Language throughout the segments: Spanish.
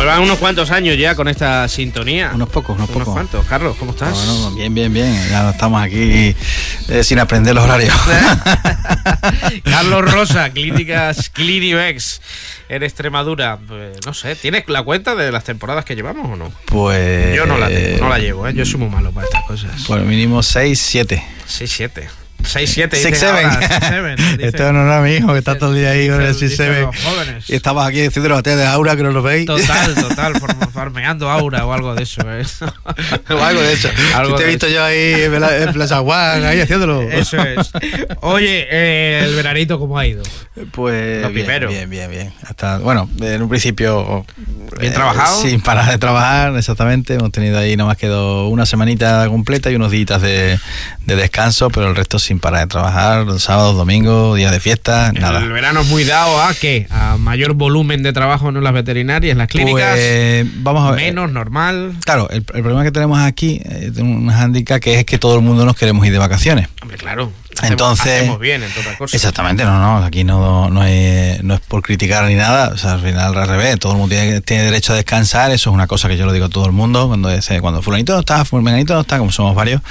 Llevan unos cuantos años ya con esta sintonía. Unos pocos. Unos cuantos. Carlos, ¿cómo estás? Bueno, bien. Ya no estamos aquí sin aprender los horarios. Carlos Rosa, Clínicas Clinivex en Extremadura. Pues, no sé, ¿tienes la cuenta de las temporadas que llevamos o no? Pues... Yo no la llevo, ¿eh? Yo soy muy malo para estas cosas. Por mínimo 6, 7. 6-7. 6-7. 6-7. Esto no era mi hijo, que está todo el día ahí con el 6-7. Y estamos aquí diciendo los baterías de Aura, que no lo veis. Total, farmeando Aura o algo de eso, ¿eh? O algo de eso. Si te he visto yo ahí en Plaza Juan, ahí haciéndolo. Eso es. Oye, el veranito, ¿cómo ha ido? Pues bien. Hasta, bueno, en un principio... ¿Bien trabajado? Sin parar de trabajar, exactamente. Hemos tenido ahí nomás quedó una semanita completa y unos días de descanso, pero el resto sin parar de trabajar, sábados, domingos, días de fiesta, nada. El verano es muy dado ¿a qué? A mayor volumen de trabajo en las veterinarias, en las clínicas. Pues, vamos a ver. Menos, normal. Claro, el problema que tenemos aquí es un hándicap, que es que todo el mundo nos queremos ir de vacaciones. Hombre, claro. Entonces, hacemos bien, entre otras cosas. Exactamente, aquí no es por criticar ni nada, o sea, al final al revés, todo el mundo tiene derecho a descansar, eso es una cosa que yo lo digo a todo el mundo, cuando fulanito no está, fulanito no está, como somos varios,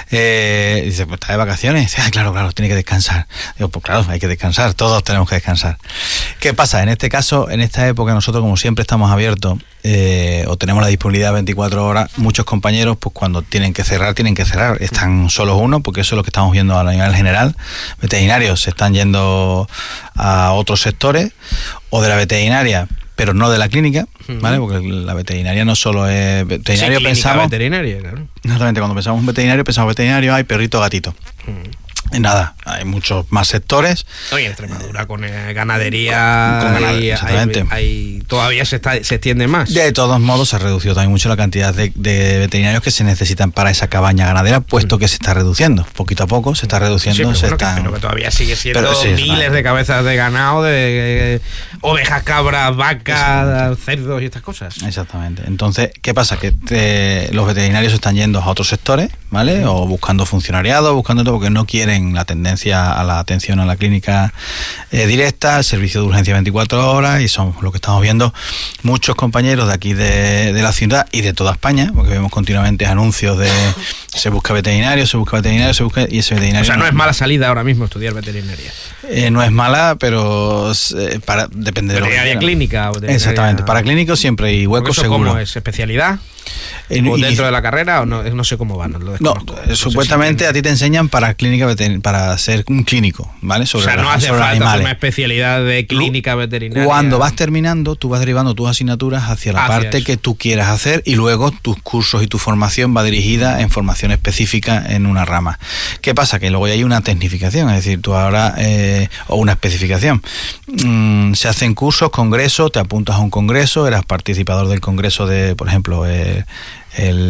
dice, pues está de vacaciones, claro, tiene que descansar. Digo, pues claro, hay que descansar, todos tenemos que descansar. ¿Qué pasa? En este caso, en esta época, nosotros como siempre estamos abiertos, o tenemos la disponibilidad 24 horas, muchos compañeros, pues cuando tienen que cerrar, están solos uno, porque eso es lo que estamos viendo a nivel general. Veterinarios se están yendo a otros sectores, o de la veterinaria, pero no de la clínica, ¿vale? Porque la veterinaria no solo es veterinario, sí, pensamos... veterinaria, claro. Exactamente, cuando pensamos veterinario, hay perrito, gatito. Nada, hay muchos más sectores. Oye, en Extremadura con ganadería, exactamente. Todavía se extiende más. De todos modos, se ha reducido también mucho la cantidad de veterinarios que se necesitan para esa cabaña ganadera, puesto que se está reduciendo. Poquito a poco se está reduciendo. Sí, pero que todavía sigue siendo miles de cabezas de ganado, de ovejas, cabras, vacas, cerdos y estas cosas. Exactamente. Entonces, ¿qué pasa? Que los veterinarios están yendo a otros sectores, ¿vale? O buscando funcionariado, buscando todo, porque no quieren la tendencia a la atención a la clínica directa, el servicio de urgencia 24 horas, y son lo que estamos viendo muchos compañeros de aquí de la ciudad y de toda España, porque vemos continuamente anuncios de se busca veterinario, y ese veterinario... O sea, no es mala salida ahora mismo estudiar veterinaria. No es mala, pero depende de lo que veterinaria clínica. Exactamente, para clínicos siempre hay huecos seguros. ¿Cómo es? ¿Especialidad? ¿O dentro de la carrera o no sé cómo van? Supuestamente a ti te enseñan para clínica para ser un clínico, ¿vale? O sea, no hace falta una especialidad de clínica veterinaria. Cuando vas terminando, tú vas derivando tus asignaturas hacia la parte que tú quieras hacer, y luego tus cursos y tu formación va dirigida en formación específica en una rama. ¿Qué pasa? Que luego hay una tecnificación, es decir, tú ahora, o una especificación. Se hacen cursos, congresos, te apuntas a un congreso, eras participador del congreso de, por ejemplo, el